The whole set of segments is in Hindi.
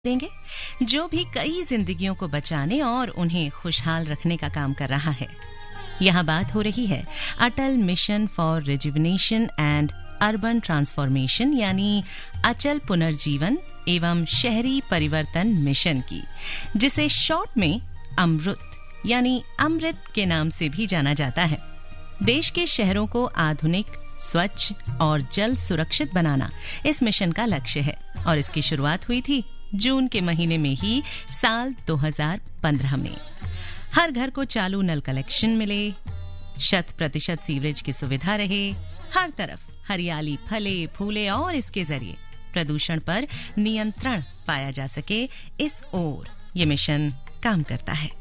देंगे जो भी कई जिंदगियों को बचाने और उन्हें खुशहाल रखने का काम कर रहा है। यहाँ बात हो रही है अटल mission for rejuvenation and urban transformation यानी अचल पुनर्जीवन एवं शहरी परिवर्तन मिशन की, जिसे शॉर्ट में अमृत यानी अमृत के नाम से भी जाना जाता है। देश के शहरों को आधुनिक, स्वच्छ और जल सुरक्षित बनाना इस मिशन का लक्ष्य है और इसकी शुरुआत हुई थी जून के महीने में ही साल 2015 में। हर घर को चालू नल कलेक्शन मिले, 100% सीवरेज की सुविधा रहे, हर तरफ हरियाली फले फूले और इसके जरिए प्रदूषण पर नियंत्रण पाया जा सके, इस ओर ये मिशन काम करता है।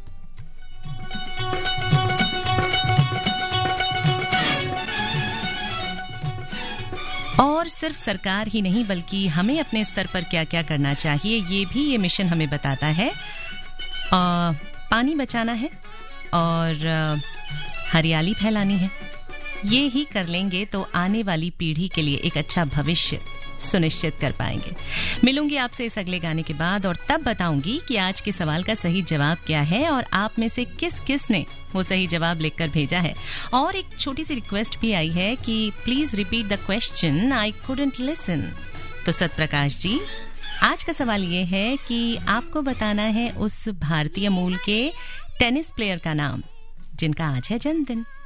और सिर्फ सरकार ही नहीं बल्कि हमें अपने स्तर पर क्या क्या करना चाहिए ये भी ये मिशन हमें बताता है। पानी बचाना है और हरियाली फैलानी है। ये ही कर लेंगे तो आने वाली पीढ़ी के लिए एक अच्छा भविष्य सुनिश्चित कर पाएंगे। मिलूंगी आपसे इस अगले गाने के बाद और तब बताऊंगी कि आज के सवाल का सही जवाब क्या है और आप में से किस किस ने वो सही जवाब लिखकर भेजा है। और एक छोटी सी रिक्वेस्ट भी आई है कि please repeat the question, I couldn't listen. तो सतप्रकाश जी, आज का सवाल ये है कि आपको बताना है उस भारतीय मूल के टेनिस प्लेयर का नाम जिनका आज है जन्मदिन।